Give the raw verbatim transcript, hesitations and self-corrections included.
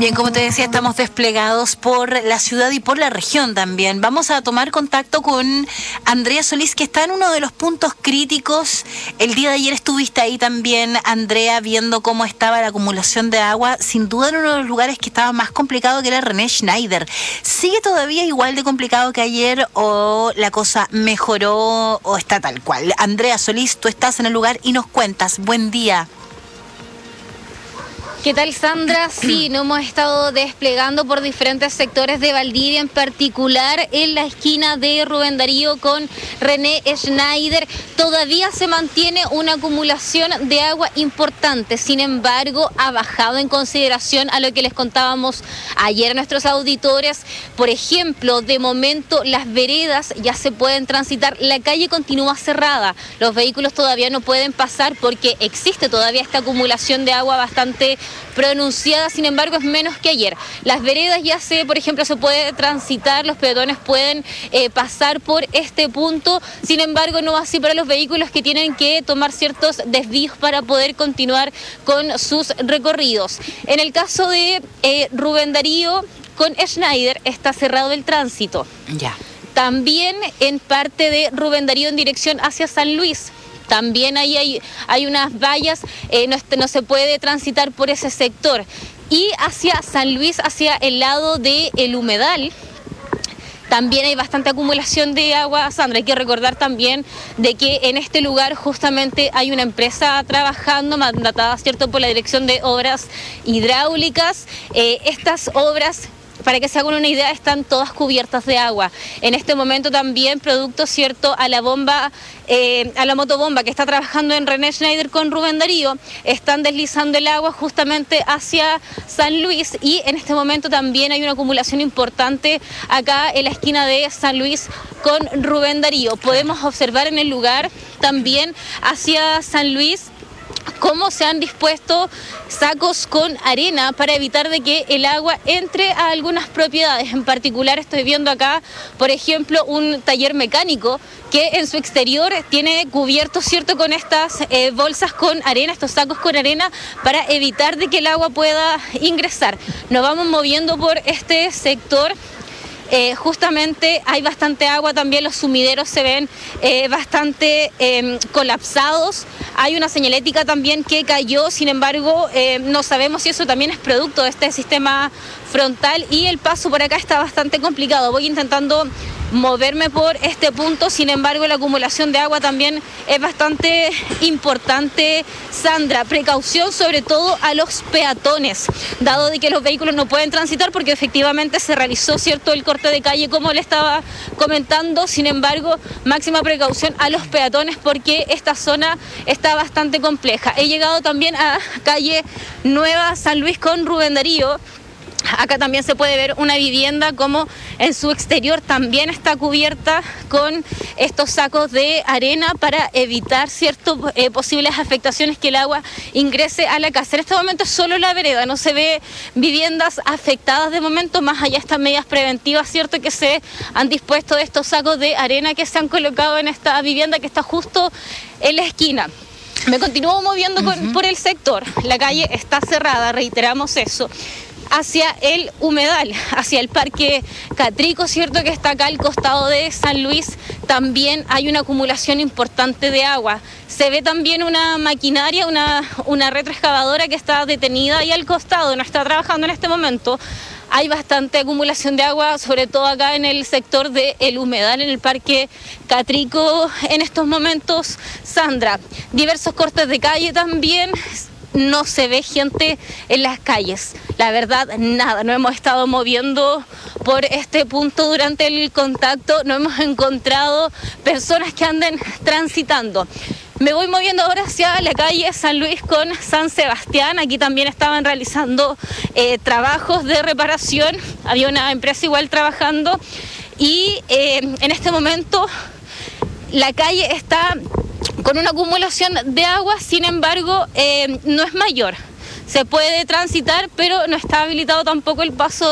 Bien, como te decía, estamos desplegados por la ciudad y por la región también. Vamos a tomar contacto con Andrea Solís, que está en uno de los puntos críticos. El día de ayer estuviste ahí también, Andrea, viendo cómo estaba la acumulación de agua. Sin duda en uno de los lugares que estaba más complicado, que era René Schneider. ¿Sigue todavía igual de complicado que ayer o la cosa mejoró o está tal cual? Andrea Solís, tú estás en el lugar y nos cuentas. Buen día. ¿Qué tal, Sandra? Sí, nos hemos estado desplegando por diferentes sectores de Valdivia, en particular en la esquina de Rubén Darío con René Schneider. Todavía se mantiene una acumulación de agua importante, sin embargo, ha bajado en consideración a lo que les contábamos ayer a nuestros auditores. Por ejemplo, de momento las veredas ya se pueden transitar, la calle continúa cerrada, los vehículos todavía no pueden pasar porque existe todavía esta acumulación de agua bastante pronunciada, sin embargo es menos que ayer. Las veredas ya se, por ejemplo, se puede transitar, los peatones pueden eh, pasar por este punto, sin embargo no así para los vehículos que tienen que tomar ciertos desvíos para poder continuar con sus recorridos. En el caso de eh, Rubén Darío con Schneider está cerrado el tránsito. Ya. También en parte de Rubén Darío en dirección hacia San Luis. También ahí hay, hay unas vallas, eh, no, no se puede transitar por ese sector. Y hacia San Luis, hacia el lado del Humedal, también hay bastante acumulación de agua, Sandra. Hay que recordar también de que en este lugar justamente hay una empresa trabajando, mandatada, ¿cierto?, por la Dirección de Obras Hidráulicas. Eh, estas obras, para que se hagan una idea, están todas cubiertas de agua. En este momento también, producto, cierto, a la bomba, eh, a la motobomba que está trabajando en René Schneider con Rubén Darío, están deslizando el agua justamente hacia San Luis, y en este momento también hay una acumulación importante acá en la esquina de San Luis con Rubén Darío. Podemos observar en el lugar también hacia San Luis cómo se han dispuesto sacos con arena para evitar de que el agua entre a algunas propiedades. En particular estoy viendo acá, por ejemplo, un taller mecánico que en su exterior tiene cubierto, ¿cierto?, con estas eh, bolsas con arena, estos sacos con arena, para evitar de que el agua pueda ingresar. Nos vamos moviendo por este sector. Eh, justamente hay bastante agua, también los sumideros se ven eh, bastante eh, colapsados. Hay una señalética también que cayó, sin embargo eh, no sabemos si eso también es producto de este sistema frontal, y el paso por acá está bastante complicado. Voy intentando moverme por este punto, sin embargo la acumulación de agua también es bastante importante, Sandra. Precaución sobre todo a los peatones, dado de que los vehículos no pueden transitar porque efectivamente se realizó, cierto, el corte de calle como le estaba comentando. Sin embargo, máxima precaución a los peatones porque esta zona está bastante compleja. He llegado también a calle Nueva San Luis con Rubén Darío. Acá también se puede ver una vivienda como en su exterior también está cubierta con estos sacos de arena para evitar ciertas eh, posibles afectaciones, que el agua ingrese a la casa. En este momento es solo la vereda, no se ve viviendas afectadas de momento, más allá estas medidas preventivas, cierto, que se han dispuesto de estos sacos de arena que se han colocado en esta vivienda que está justo en la esquina. Me continúo moviendo con, uh-huh. por el sector, la calle está cerrada, reiteramos eso. Hacia el Humedal, hacia el Parque Catrico, cierto, que está acá al costado de San Luis, también hay una acumulación importante de agua. Se ve también una maquinaria, una, una retroexcavadora que está detenida ahí al costado, no está trabajando en este momento. Hay bastante acumulación de agua, sobre todo acá en el sector del Humedal, en el Parque Catrico en estos momentos, Sandra. Diversos cortes de calle también. No se ve gente en las calles, la verdad, nada. No hemos estado moviendo por este punto durante el contacto, no hemos encontrado personas que anden transitando. Me voy moviendo ahora hacia la calle San Luis con San Sebastián. Aquí también estaban realizando eh, trabajos de reparación, había una empresa igual trabajando, y eh, en este momento la calle está con una acumulación de agua, sin embargo eh, no es mayor. Se puede transitar, pero no está habilitado tampoco el paso